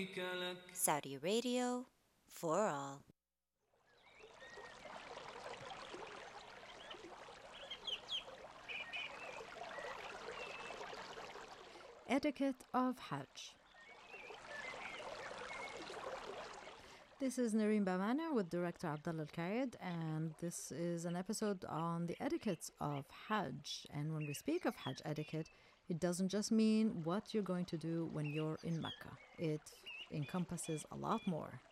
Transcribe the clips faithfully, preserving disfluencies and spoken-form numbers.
Saudi Radio for all. Etiquette of Hajj. This is Nareen Bamana with director Abdullah Al-Kayed, and this is an episode on the etiquettes of Hajj. And when we speak of Hajj etiquette, it doesn't just mean what you're going to do when you're in Mecca. It encompasses a lot more.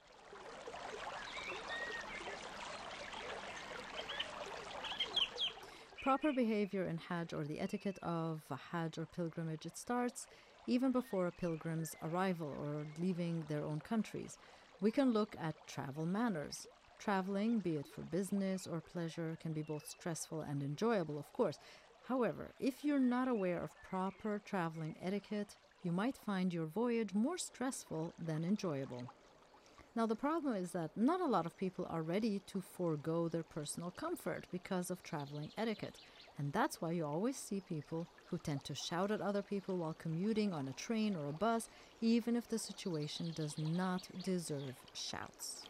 Proper behavior in Hajj, or the etiquette of a Hajj or pilgrimage, it starts even before a pilgrim's arrival or leaving their own countries. We can look at travel manners. Traveling, be it for business or pleasure, can be both stressful and enjoyable, of course. However, if you're not aware of proper traveling etiquette, you might find your voyage more stressful than enjoyable. Now, the problem is that not a lot of people are ready to forego their personal comfort because of traveling etiquette. And that's why you always see people who tend to shout at other people while commuting on a train or a bus, even if the situation does not deserve shouts.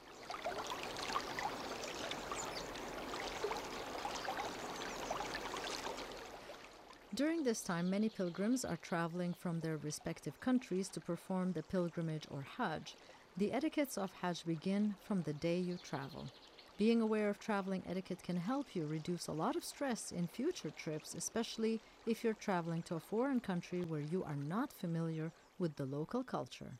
During this time, many pilgrims are traveling from their respective countries to perform the pilgrimage or Hajj. The etiquettes of Hajj begin from the day you travel. Being aware of traveling etiquette can help you reduce a lot of stress in future trips, especially if you're traveling to a foreign country where you are not familiar with the local culture.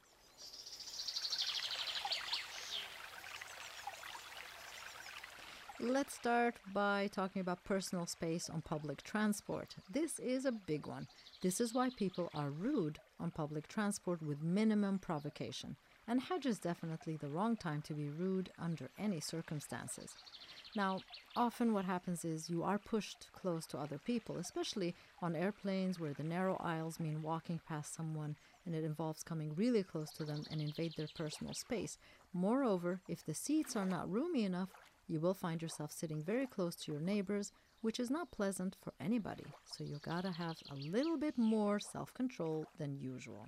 Let's start by talking about personal space on public transport. This is a big one. This is why people are rude on public transport with minimum provocation. And Hajj is definitely the wrong time to be rude under any circumstances. Now, often what happens is you are pushed close to other people, especially on airplanes where the narrow aisles mean walking past someone and it involves coming really close to them and invade their personal space. Moreover, if the seats are not roomy enough, you will find yourself sitting very close to your neighbors, which is not pleasant for anybody. So you gotta have a little bit more self-control than usual.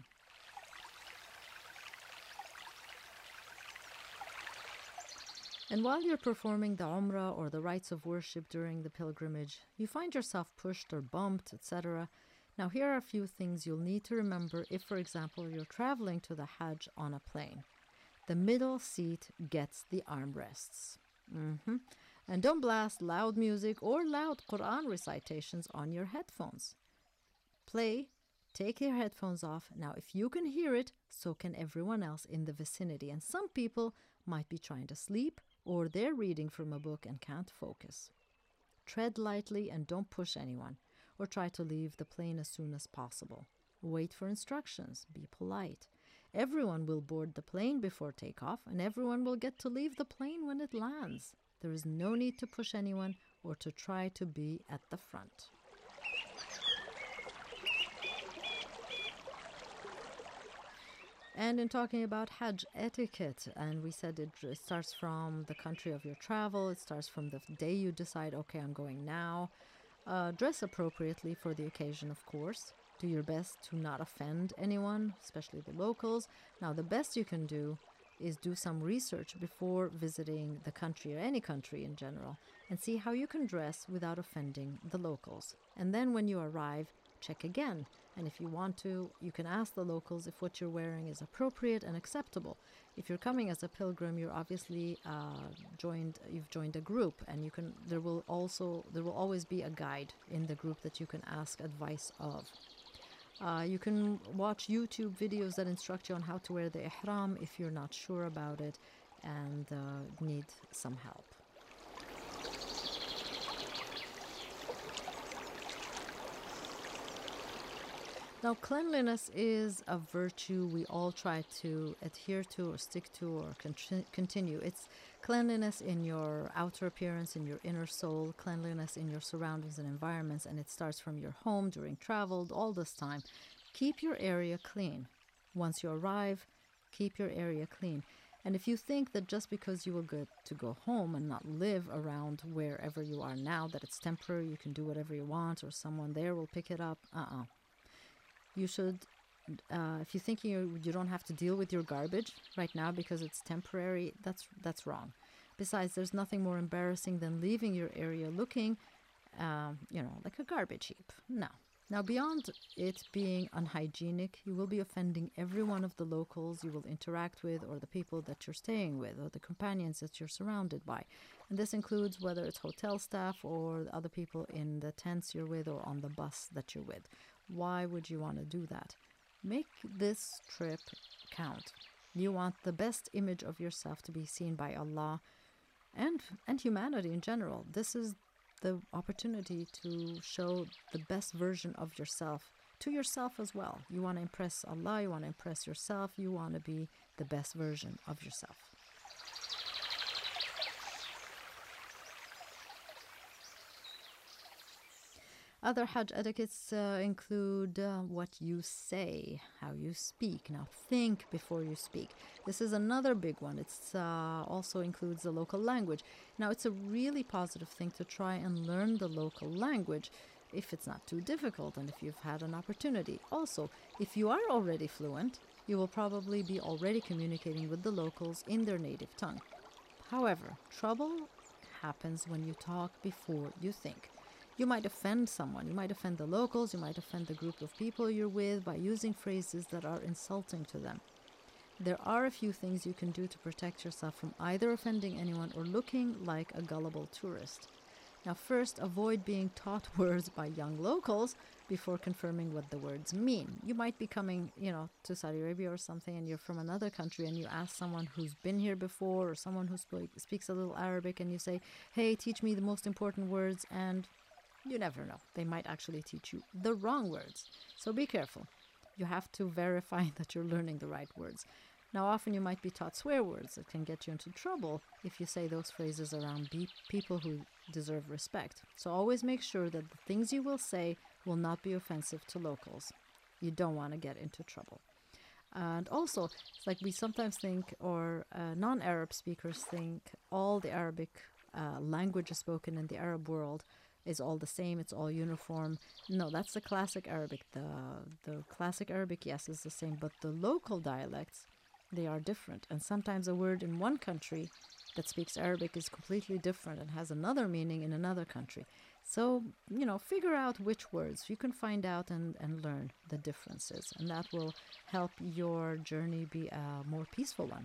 And while you're performing the Umrah or the rites of worship during the pilgrimage, you find yourself pushed or bumped, et cetera. Now, here are a few things you'll need to remember if, for example, you're traveling to the Hajj on a plane. The middle seat gets the armrests. Mm-hmm. And don't blast loud music or loud Quran recitations on your headphones. Play, take your headphones off. Now, if you can hear it, so can everyone else in the vicinity. And some people might be trying to sleep, or they're reading from a book and can't focus. Tread lightly and don't push anyone, or try to leave the plane as soon as possible. Wait for instructions. Be polite. Everyone will board the plane before takeoff, and everyone will get to leave the plane when it lands. There is no need to push anyone or to try to be at the front. And in talking about Hajj etiquette, and we said it starts from the country of your travel, it starts from the day you decide, okay, I'm going now. Uh, dress appropriately for the occasion, of course. Do your best to not offend anyone, especially the locals. Now, the best you can do is do some research before visiting the country or any country in general and see how you can dress without offending the locals. And then when you arrive, check again. And if you want to, you can ask the locals if what you're wearing is appropriate and acceptable. If you're coming as a pilgrim, you're obviously uh, joined. You've joined a group, and you can. There will also there will always be a guide in the group that you can ask advice of. Uh, you can watch YouTube videos that instruct you on how to wear the ihram if you're not sure about it and uh, need some help. Now, cleanliness is a virtue we all try to adhere to or stick to or con- continue. It's cleanliness in your outer appearance, in your inner soul, cleanliness in your surroundings and environments, and it starts from your home during travel, all this time. Keep your area clean. Once you arrive, keep your area clean. And if you think that just because you will get to go home and not live around wherever you are now, that it's temporary, you can do whatever you want, or someone there will pick it up, uh-uh. You should Uh, if you're thinking you, you don't have to deal with your garbage right now because it's temporary, that's that's wrong. Besides, there's nothing more embarrassing than leaving your area looking, um, you know, like a garbage heap. No. Now, beyond it being unhygienic, you will be offending every one of the locals you will interact with, or the people that you're staying with, or the companions that you're surrounded by. And this includes whether it's hotel staff or the other people in the tents you're with or on the bus that you're with. Why would you want to do that? Make this trip count. You want the best image of yourself to be seen by Allah and and humanity in general. This is the opportunity to show the best version of yourself to yourself as well. You want to impress Allah, you want to impress yourself, you want to be the best version of yourself. Other Hajj etiquettes uh, include uh, what you say, how you speak. Now, think before you speak. This is another big one. It uh, also includes the local language. Now, it's a really positive thing to try and learn the local language if it's not too difficult and if you've had an opportunity. Also, if you are already fluent, you will probably be already communicating with the locals in their native tongue. However, trouble happens when you talk before you think. You might offend someone, you might offend the locals, you might offend the group of people you're with by using phrases that are insulting to them. There are a few things you can do to protect yourself from either offending anyone or looking like a gullible tourist. Now, first, avoid being taught words by young locals before confirming what the words mean. You might be coming, you know, to Saudi Arabia or something, and you're from another country, and you ask someone who's been here before or someone who sp- speaks a little Arabic, and you say, hey, teach me the most important words, and you never know. They might actually teach you the wrong words. So be careful. You have to verify that you're learning the right words. Now, often you might be taught swear words that can get you into trouble if you say those phrases around be- people who deserve respect. So always make sure that the things you will say will not be offensive to locals. You don't want to get into trouble. And also, it's like we sometimes think, or uh, non-Arab speakers think, all the Arabic uh, language spoken in the Arab world is all the same, it's all uniform. No, that's the classic Arabic. The the classic Arabic, yes, is the same, but the local dialects, they are different. And sometimes a word in one country that speaks Arabic is completely different and has another meaning in another country. So, you know, figure out which words. You can find out and, and learn the differences, and that will help your journey be a more peaceful one.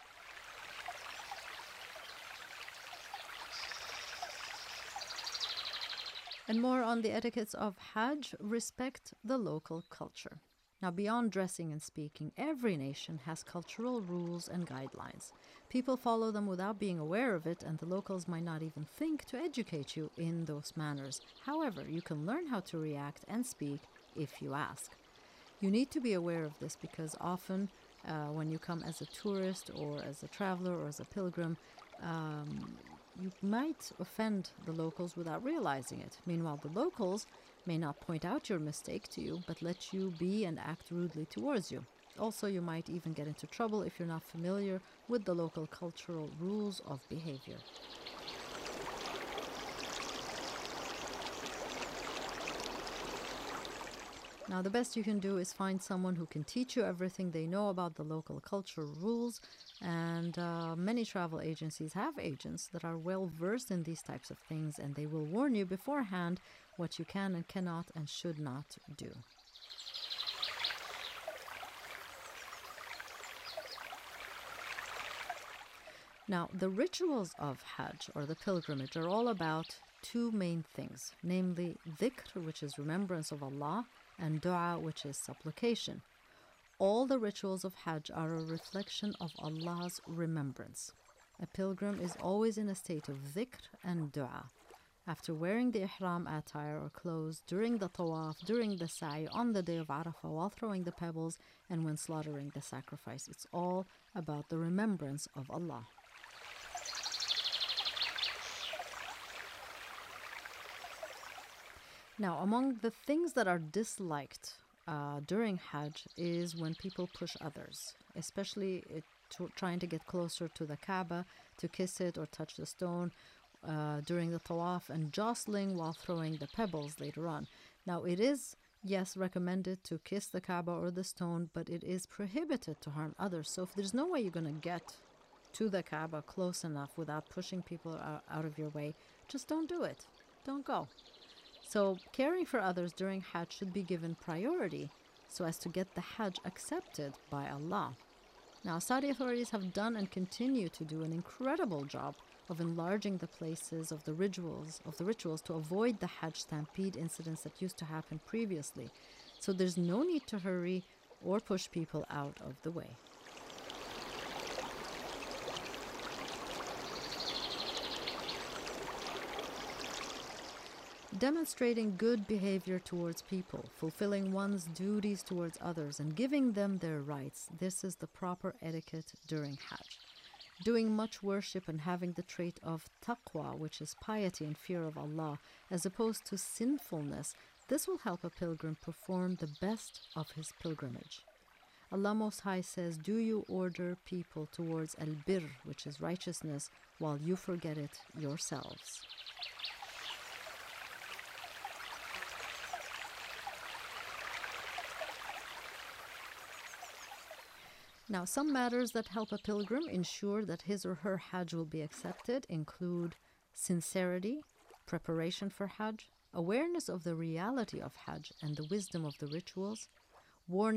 And more on the etiquettes of Hajj, respect the local culture. Now, beyond dressing and speaking, every nation has cultural rules and guidelines. People follow them without being aware of it, and the locals might not even think to educate you in those manners. However, you can learn how to react and speak if you ask. You need to be aware of this because often uh, when you come as a tourist or as a traveler or as a pilgrim, um, you might offend the locals without realizing it. Meanwhile, the locals may not point out your mistake to you, but let you be and act rudely towards you. Also, you might even get into trouble if you're not familiar with the local cultural rules of behavior. Now, the best you can do is find someone who can teach you everything they know about the local cultural rules. And uh, many travel agencies have agents that are well versed in these types of things, and they will warn you beforehand what you can and cannot and should not do. Now, the rituals of Hajj, or the pilgrimage, are all about two main things, namely dhikr, which is remembrance of Allah, and dua, which is supplication. All the rituals of Hajj are a reflection of Allah's remembrance. A pilgrim is always in a state of dhikr and dua. After wearing the ihram attire or clothes, during the tawaf, during the sa'i, on the day of Arafah, while throwing the pebbles, and when slaughtering the sacrifice, it's all about the remembrance of Allah. Now, among the things that are disliked uh, during Hajj is when people push others, especially it, to, trying to get closer to the Kaaba, to kiss it or touch the stone uh, during the tawaf, and jostling while throwing the pebbles later on. Now, it is Yes, recommended to kiss the Kaaba or the stone, but it is prohibited to harm others. So if there's no way you're going to get to the Kaaba close enough without pushing people out, out of your way, just don't do it. Don't go. So caring for others during Hajj should be given priority so as to get the Hajj accepted by Allah. Now, Saudi authorities have done and continue to do an incredible job of enlarging the places of the rituals of the rituals to avoid the Hajj stampede incidents that used to happen previously. So there's no need to hurry or push people out of the way. Demonstrating good behavior towards people, fulfilling one's duties towards others, and giving them their rights, this is the proper etiquette during Hajj. Doing much worship and having the trait of taqwa, which is piety and fear of Allah, as opposed to sinfulness, this will help a pilgrim perform the best of his pilgrimage. Allah Most High says, "Do you order people towards al-birr, which is righteousness, while you forget it yourselves?" Now, some matters that help a pilgrim ensure that his or her Hajj will be accepted include sincerity, preparation for Hajj, awareness of the reality of Hajj and the wisdom of the rituals, warning